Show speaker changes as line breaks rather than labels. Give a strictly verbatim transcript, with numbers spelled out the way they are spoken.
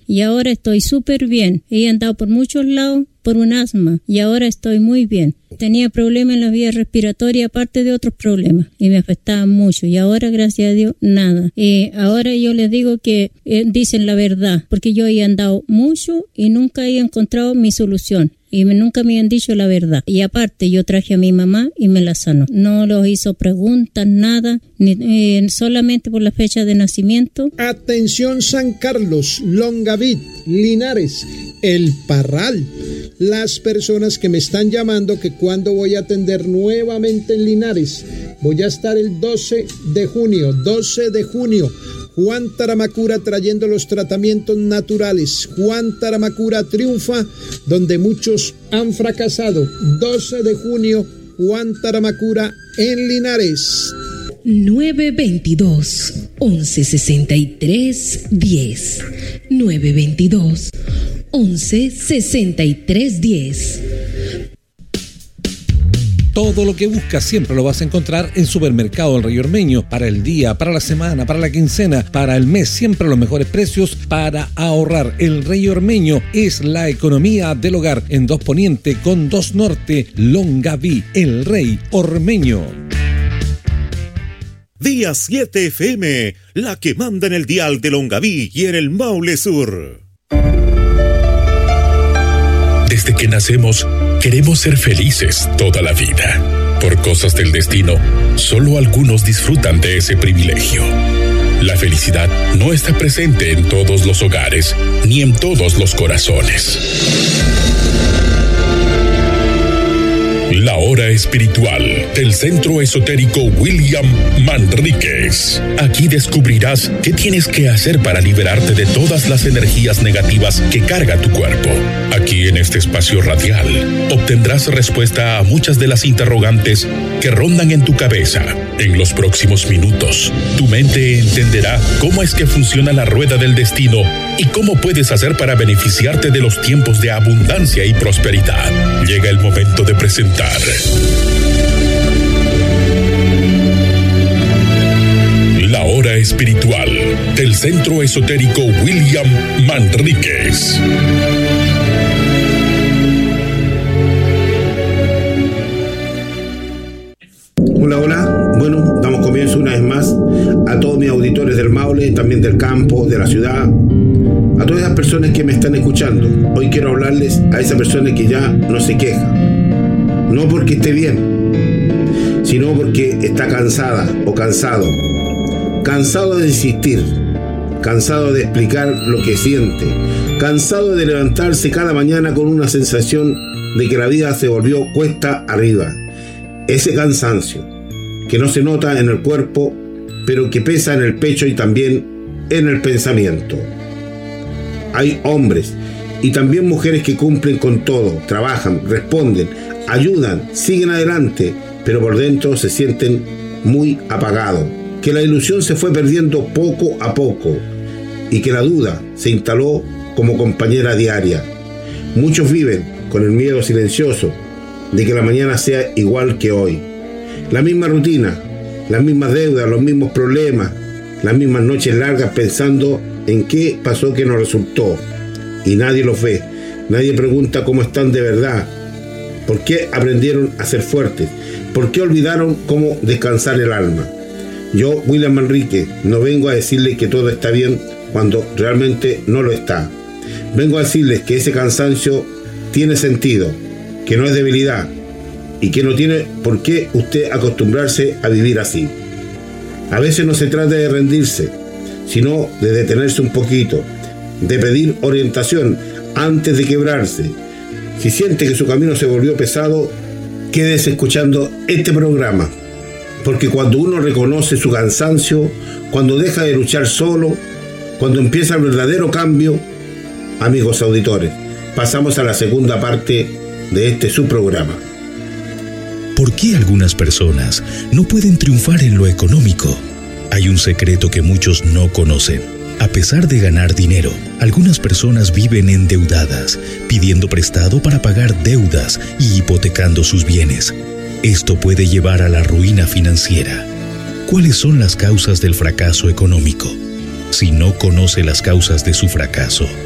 y ahora estoy súper bien. He andado por muchos lados por un asma y ahora estoy muy bien. Tenía problemas en las vías respiratorias aparte de otros problemas y me afectaban mucho y ahora, gracias a Dios, nada. Eh, ahora yo les digo que eh, dicen la verdad, porque yo he andado mucho y nunca he encontrado mi solución. Y me, nunca me han dicho la verdad. Y aparte yo traje a mi mamá y me la sanó. No los hizo preguntas, nada, ni, eh, solamente por la fecha de nacimiento.
Atención San Carlos, Longaví, Linares, El Parral. Las personas que me están llamando que cuando voy a atender nuevamente en Linares. Voy a estar el doce de junio, doce de junio. Juan Taramacura trayendo los tratamientos naturales. Juan Taramacura triunfa donde muchos han fracasado. doce de junio, Juan Taramacura en Linares.
nueve veintidós, once sesenta y tres, diez. nueve veintidós, once sesenta y tres, diez.
Todo lo que buscas siempre lo vas a encontrar en Supermercado El Rey Ormeño. Para el día, para la semana, para la quincena, para el mes, siempre los mejores precios para ahorrar. El Rey Ormeño es la economía del hogar. En dos Poniente con dos Norte, Longaví, El Rey Ormeño.
Día siete F M, la que manda en el dial de Longaví y en el Maule Sur.
Desde que nacemos, queremos ser felices toda la vida. Por cosas del destino, solo algunos disfrutan de ese privilegio. La felicidad no está presente en todos los hogares, ni en todos los corazones. La hora espiritual del Centro Esotérico William Manríquez. Aquí descubrirás qué tienes que hacer para liberarte de todas las energías negativas que carga tu cuerpo. Aquí en este espacio radial obtendrás respuesta a muchas de las interrogantes que rondan en tu cabeza. En los próximos minutos, tu mente entenderá cómo es que funciona la rueda del destino y cómo puedes hacer para beneficiarte de los tiempos de abundancia y prosperidad. Llega el momento de presentar la hora espiritual del Centro Esotérico William Manríquez.
Hola, hola. Bueno, damos comienzo una vez más a todos mis auditores del Maule, también del campo, de la ciudad, a todas esas personas que me están escuchando. Hoy quiero hablarles a esa persona que ya no se queja, no porque esté bien, sino porque está cansada o cansado, cansado de insistir, cansado de explicar lo que siente, cansado de levantarse cada mañana con una sensación de que la vida se volvió cuesta arriba. Ese cansancio que no se nota en el cuerpo, pero que pesa en el pecho y también en el pensamiento. Hay hombres y también mujeres que cumplen con todo, trabajan, responden, ayudan, siguen adelante, pero por dentro se sienten muy apagados, que la ilusión se fue perdiendo poco a poco y que la duda se instaló como compañera diaria. Muchos viven con el miedo silencioso de que la mañana sea igual que hoy. La misma rutina, las mismas deudas, los mismos problemas, las mismas noches largas pensando en qué pasó que no resultó. Y nadie los ve, nadie pregunta cómo están de verdad. ¿Por qué aprendieron a ser fuertes? ¿Por qué olvidaron cómo descansar el alma? Yo, William Manríquez, no vengo a decirles que todo está bien cuando realmente no lo está. Vengo a decirles que ese cansancio tiene sentido, que no es debilidad y que no tiene por qué usted acostumbrarse a vivir así. A veces no se trata de rendirse, sino de detenerse un poquito, de pedir orientación antes de quebrarse. Si siente que su camino se volvió pesado, quédese escuchando este programa, porque cuando uno reconoce su cansancio, cuando deja de luchar solo, cuando empieza el verdadero cambio, amigos auditores, pasamos a la segunda parte de este su programa.
¿Por qué algunas personas no pueden triunfar en lo económico? Hay un secreto que muchos no conocen. A pesar de ganar dinero, algunas personas viven endeudadas, pidiendo prestado para pagar deudas y hipotecando sus bienes. Esto puede llevar a la ruina financiera. ¿Cuáles son las causas del fracaso económico? Si no conoce las causas de su fracaso,